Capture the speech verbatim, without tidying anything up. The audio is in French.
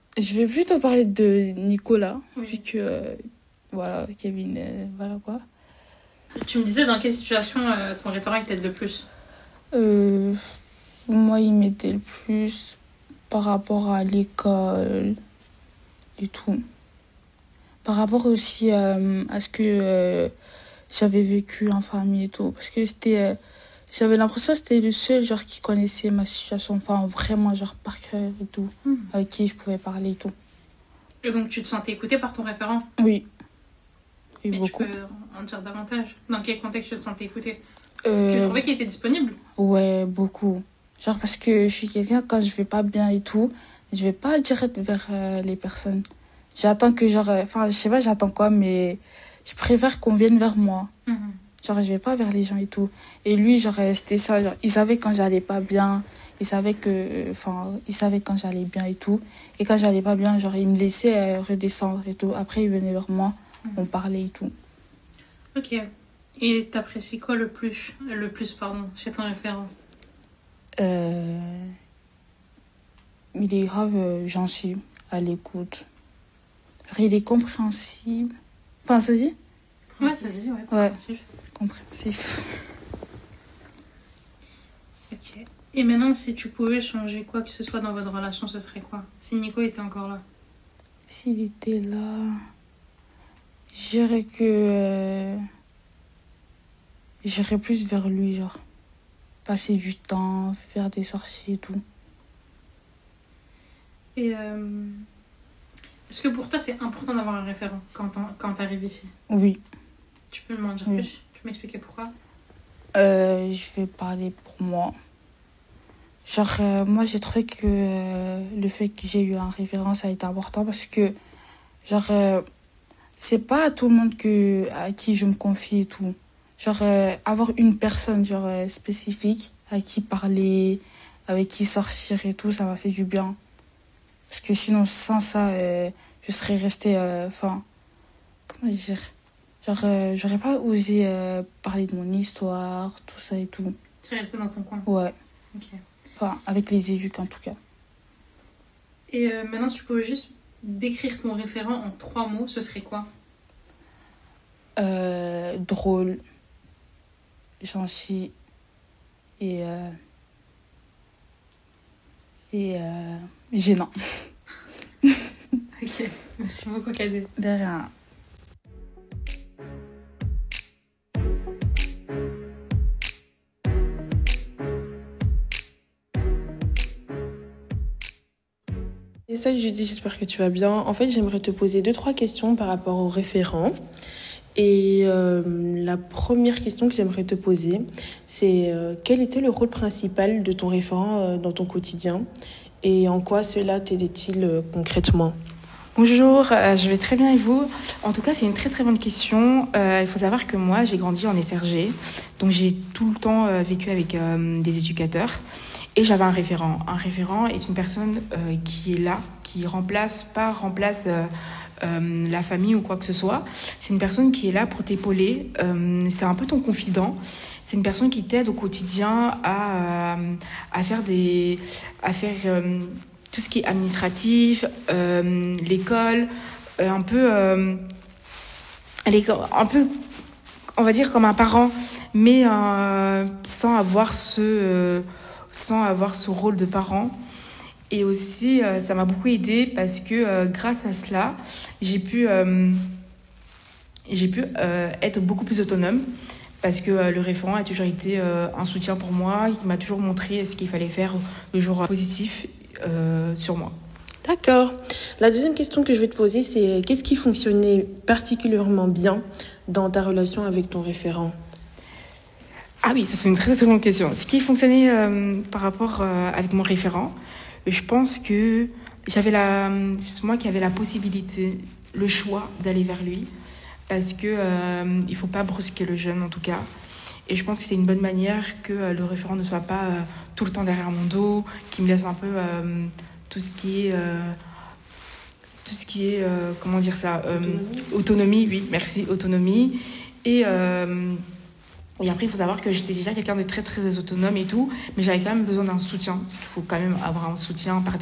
Je vais plutôt parler de Nicolas, Oui. vu que, euh, voilà, Kevin, euh, voilà quoi. Tu me disais dans quelle situation euh, ton référent il t'aide le plus? Euh, Moi, il m'aidait le plus par rapport à l'école et tout. Par rapport aussi euh, à ce que euh, j'avais vécu en famille et tout. Parce que c'était... euh, j'avais l'impression que c'était le seul genre qui connaissait ma situation. Enfin, vraiment, genre par cœur et tout. Hmm. Avec qui je pouvais parler et tout. Et donc tu te sentais écouté par ton référent? Oui. Oui, Mais beaucoup. tu peux en dire davantage. Dans quel contexte tu te sentais écouté? Euh, Tu trouvais qu'il était disponible? Ouais, beaucoup. Genre parce que je suis quelqu'un, quand je vais pas bien et tout, je vais pas direct vers euh, les personnes. J'attends que genre... euh, Enfin, je sais pas, j'attends quoi, mais je préfère qu'on vienne vers moi. Mhm. Genre, je vais pas vers les gens et tout. Et lui, genre, euh, c'était ça. Genre, il savait quand j'allais pas bien. Il savait que... Enfin, il savait quand j'allais bien et tout. Et quand j'allais pas bien, genre, il me laissait euh, redescendre et tout. Après, il venait vers moi, on parlait et tout. Ok. Et t'apprécies quoi le plus, le plus pardon, chez ton référent? Euh... Il est grave euh, gentil, à l'écoute. Genre, il est compréhensible. Enfin, ça dit Ouais, ça se dit, ouais. Ouais. Compréhensif. Compréhensif. Ok. Et maintenant, si tu pouvais changer quoi que ce soit dans votre relation, ce serait quoi? Si Nico était encore là? S'il était là, je dirais que euh, j'irais plus vers lui, genre. Passer du temps, faire des sorties et tout. Et euh, est-ce que pour toi, c'est important d'avoir un référent quand t'en- quand t'arrives ici? Oui. Tu peux m'en dire Oui. plus? Tu peux m'expliquer pourquoi? Euh, je vais parler pour moi. Genre, euh, moi, j'ai trouvé que euh, le fait que j'ai eu un référent, ça a été important parce que, genre, euh, c'est pas à tout le monde que, à qui je me confie et tout. Genre, euh, avoir une personne, genre, euh, spécifique, à qui parler, avec qui sortir et tout, ça m'a fait du bien. Parce que sinon, sans ça, euh, je serais restée, enfin, euh, comment dire? Genre, euh, j'aurais pas osé euh, parler de mon histoire, tout ça et tout. Tu es resté dans ton coin? Ouais. Ok. Enfin, avec les éduques en tout cas. Et euh, maintenant, si tu pouvais juste décrire ton référent en trois mots, ce serait quoi? Euh, drôle, gentil et... Euh, et euh, gênant. Ok, merci beaucoup, Kadé. De rien. Et salut Judy, j'espère que tu vas bien. En fait, j'aimerais te poser deux, trois questions par rapport au référent. Et euh, la première question que j'aimerais te poser, c'est euh, quel était le rôle principal de ton référent euh, dans ton quotidien et en quoi cela t'aidait-il euh, concrètement? Bonjour, euh, je vais très bien et vous? En tout cas, c'est une très très bonne question. Euh, il faut savoir que moi, j'ai grandi en S R G, donc j'ai tout le temps euh, vécu avec euh, des éducateurs et j'avais un référent. Un référent est une personne euh, qui est là, qui remplace, pas remplace euh, euh, la famille ou quoi que ce soit. C'est une personne qui est là pour t'épauler. Euh, c'est un peu ton confident. C'est une personne qui t'aide au quotidien à, euh, à faire des, à faire euh, tout ce qui est administratif, euh, l'école, euh, un peu, euh, l'école, un peu, on va dire comme un parent, mais euh, sans avoir ce, euh, sans avoir ce rôle de parent. Et aussi, euh, ça m'a beaucoup aidée parce que euh, grâce à cela, j'ai pu, euh, j'ai pu euh, être beaucoup plus autonome. Parce que euh, le référent a toujours été euh, un soutien pour moi, il m'a toujours montré ce qu'il fallait faire le jour positif euh, sur moi. D'accord. La deuxième question que je vais te poser, c'est qu'est-ce qui fonctionnait particulièrement bien dans ta relation avec ton référent? Ah oui, ça c'est une très très bonne question. Ce qui fonctionnait euh, par rapport euh, avec mon référent, je pense que j'avais la, c'est moi qui avais la possibilité, le choix d'aller vers lui, parce que euh, il faut pas brusquer le jeune en tout cas. Et je pense que c'est une bonne manière que euh, le référent ne soit pas euh, tout le temps derrière mon dos, qui me laisse un peu euh, tout ce qui est euh, tout ce qui est euh, comment dire ça euh, Autonomie. autonomie, oui, merci, autonomie. Et euh, et après, il faut savoir que j'étais déjà quelqu'un de très très autonome et tout, mais j'avais quand même besoin d'un soutien, parce qu'il faut quand même avoir un soutien par